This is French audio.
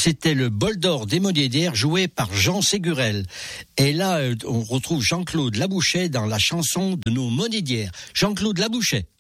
C'était le bol d'or des Monédières joué par Jean Ségurel. Et là, on retrouve Jean-Claude Labouchet dans la chanson de nos Monédières. Jean-Claude Labouchet.